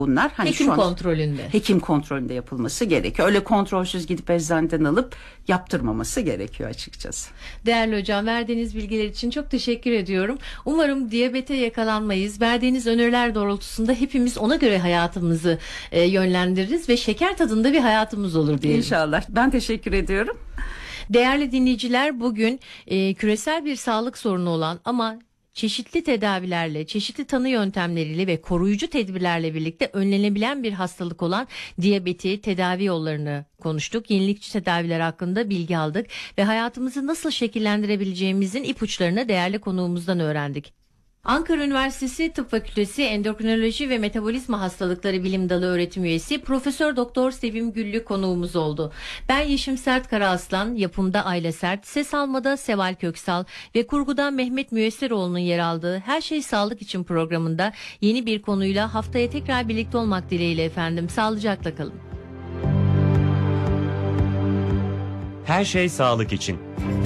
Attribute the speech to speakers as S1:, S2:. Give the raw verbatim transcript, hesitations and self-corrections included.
S1: Bunlar hani
S2: Hekim
S1: şu an
S2: kontrolünde.
S1: hekim kontrolünde yapılması gerekiyor. Öyle kontrolsüz gidip eczaneden alıp yaptırmaması gerekiyor açıkçası.
S2: Değerli hocam, verdiğiniz bilgiler için çok teşekkür ediyorum. Umarım diyabete yakalanmayız. Verdiğiniz öneriler doğrultusunda hepimiz ona göre hayatımızı e, yönlendiririz ve şeker tadında bir hayatımız olur diyelim.
S1: İnşallah. Ben teşekkür ediyorum.
S2: Değerli dinleyiciler, bugün e, küresel bir sağlık sorunu olan ama çeşitli tedavilerle, çeşitli tanı yöntemleriyle ve koruyucu tedbirlerle birlikte önlenebilen bir hastalık olan diyabeti, tedavi yollarını konuştuk. Yenilikçi tedaviler hakkında bilgi aldık ve hayatımızı nasıl şekillendirebileceğimizin ipuçlarını değerli konuğumuzdan öğrendik. Ankara Üniversitesi Tıp Fakültesi Endokrinoloji ve Metabolizma Hastalıkları Bilim Dalı öğretim üyesi Profesör Doktor Sevim Güllü konuğumuz oldu. Ben Yeşim Sert Karaaslan, yapımda Ayla Sert, ses almada Seval Köksal ve kurguda Mehmet Müyesseroğlu'nun yer aldığı Her Şey Sağlık İçin programında yeni bir konuyla haftaya tekrar birlikte olmak dileğiyle efendim. Sağlıcakla kalın.
S3: Her Şey Sağlık İçin.